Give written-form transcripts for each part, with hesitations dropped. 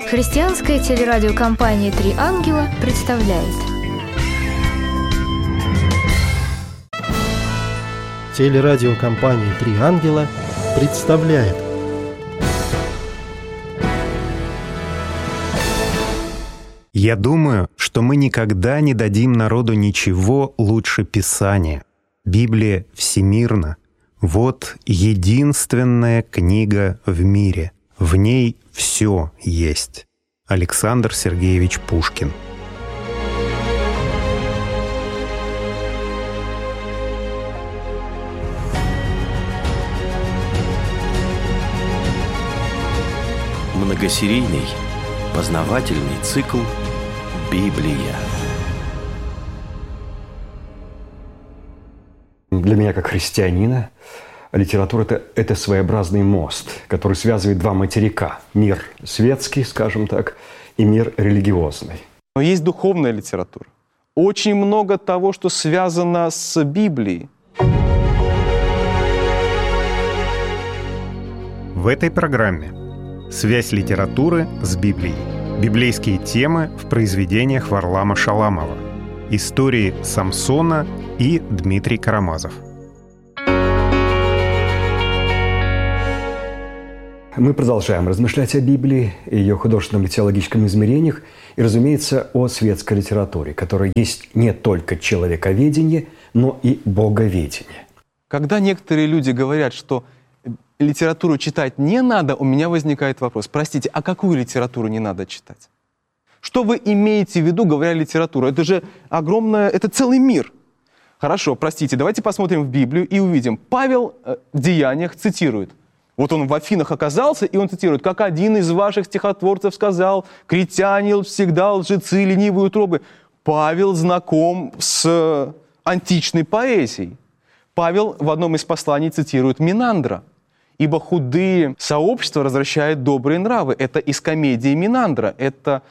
Христианская телерадиокомпания «Три ангела» представляет. Телерадиокомпания «Три ангела» представляет. Я думаю, что мы никогда не дадим народу ничего лучше Писания. Библия всемирна. Вот единственная книга в мире. В ней все есть. Александр Сергеевич Пушкин. Многосерийный познавательный цикл «Библия». Для меня, как христианина, литература – это своеобразный мост, который связывает два материка. Мир светский, скажем так, и мир религиозный. Но есть духовная литература. Очень много того, что связано с Библией. В этой программе связь литературы с Библией. Библейские темы в произведениях Варлама Шаламова. Истории Самсона и Дмитрий Карамазов. Мы продолжаем размышлять о Библии, ее художественном и теологическом измерениях и, разумеется, о светской литературе, которая есть не только человековедение, но и боговедение. Когда некоторые люди говорят, что литературу читать не надо, у меня возникает вопрос. Простите, а какую литературу не надо читать? Что вы имеете в виду, говоря литература? Это же огромное, это целый мир. Хорошо, простите, давайте посмотрим в Библию и увидим. Павел в Деяниях цитирует. Вот он в Афинах оказался, и он цитирует, как один из ваших стихотворцев сказал, «Критяне всегда лжецы, ленивые утробы». Павел знаком с античной поэзией. Павел в одном из посланий цитирует Минандра. «Ибо худые сообщества развращают добрые нравы». Это из комедии Минандра. Это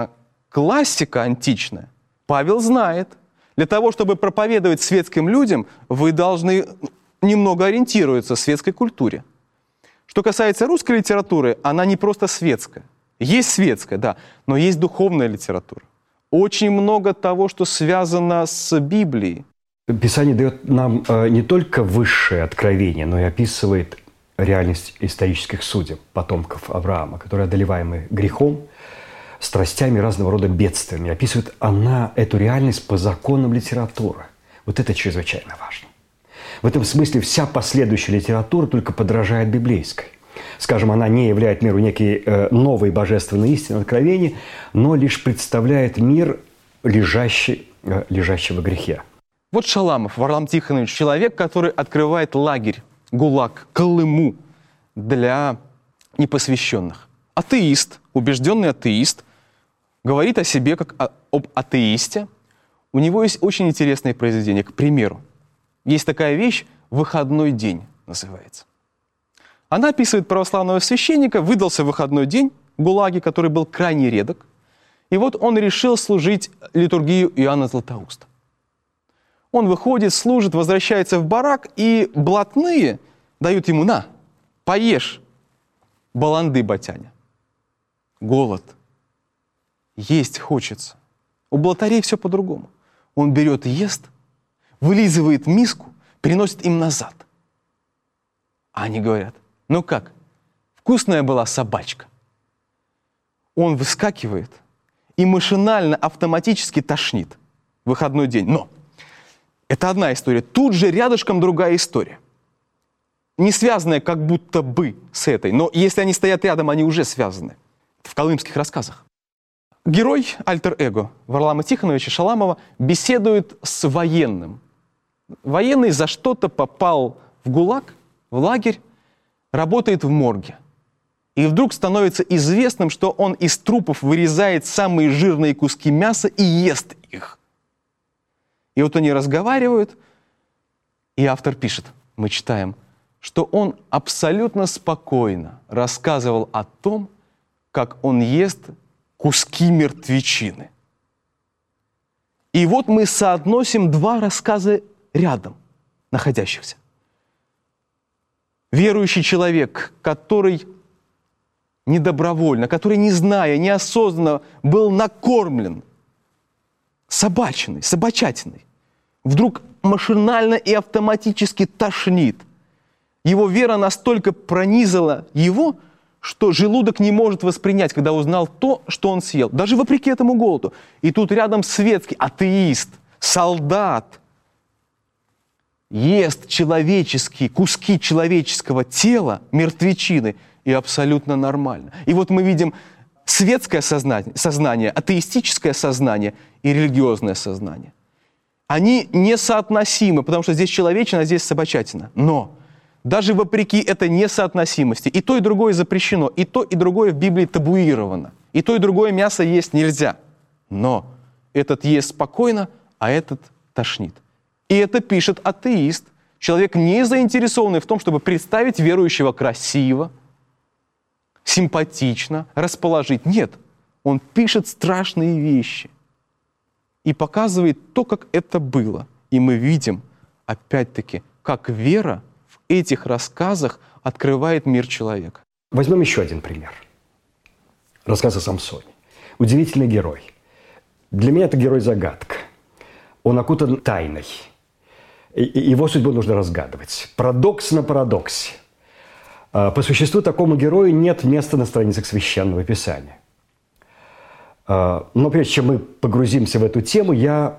классика античная. Павел знает. Для того, чтобы проповедовать светским людям, вы должны немного ориентироваться в светской культуре. Что касается русской литературы, она не просто светская. Есть светская, да, но есть духовная литература. Очень много того, что связано с Библией. Писание дает нам не только высшее откровение, но и описывает реальность исторических судеб потомков Авраама, которые, одолеваемы грехом, страстями, разного рода бедствиями, описывает она эту реальность по законам литературы. Вот это чрезвычайно важно. В этом смысле вся последующая литература только подражает библейской. Скажем, она не являет миру некие новые божественные истины, откровения, но лишь представляет мир, лежащий в грехе. Вот Шаламов, Варлам Тихонович, человек, который открывает лагерь, ГУЛАГ, Колыму для непосвященных. Атеист, убежденный атеист, говорит о себе как об атеисте. У него есть очень интересное произведение, к примеру. Есть такая вещь «Выходной день» называется. Она описывает православного священника, выдался выходной день в ГУЛАГе, который был крайне редок. И вот он решил служить литургию Иоанна Златоуста. Он выходит, служит, возвращается в барак, и блатные дают ему: «На, поешь, баланды, батяня». Голод. Есть хочется. У блатарей все по-другому. Он берет и ест, вылизывает миску, приносит им назад. А они говорят: «Ну как, вкусная была собачка». Он выскакивает и машинально, автоматически тошнит. Выходной день. Но это одна история. Тут же рядышком другая история. Не связанная как будто бы с этой, но если они стоят рядом, они уже связаны. В колымских рассказах. Герой альтер-эго Варлама Тихоновича Шаламова беседует с военным. Военный за что-то попал в ГУЛАГ, в лагерь, работает в морге. И вдруг становится известным, что он из трупов вырезает самые жирные куски мяса и ест их. И вот они разговаривают, и автор пишет, мы читаем, что он абсолютно спокойно рассказывал о том, как он ест куски мертвечины. И вот мы соотносим два рассказа рядом находящихся. Верующий человек, который недобровольно, который, не зная, неосознанно был накормлен собачатиной, вдруг машинально и автоматически тошнит. Его вера настолько пронизала его, что желудок не может воспринять, когда узнал то, что он съел, даже вопреки этому голоду. И тут рядом светский атеист, солдат, ест человеческие куски человеческого тела, мертвечины, и абсолютно нормально. И вот мы видим светское сознание, атеистическое сознание и религиозное сознание. Они несоотносимы, потому что здесь человечина, а здесь собачатина. Но даже вопреки этой несоотносимости и то, и другое запрещено, и то, и другое в Библии табуировано, и то, и другое мясо есть нельзя. Но этот ест спокойно, а этот тошнит. И это пишет атеист, человек, не заинтересованный в том, чтобы представить верующего красиво, симпатично, расположить. Нет, он пишет страшные вещи и показывает то, как это было. И мы видим, опять-таки, как вера в этих рассказах открывает мир человека. Возьмем еще один пример. Рассказ о Самсоне. Удивительный герой. Для меня это герой-загадка. Он окутан тайной. Его судьбу нужно разгадывать. Парадокс на парадоксе. По существу такому герою нет места на страницах Священного Писания. Но прежде чем мы погрузимся в эту тему, я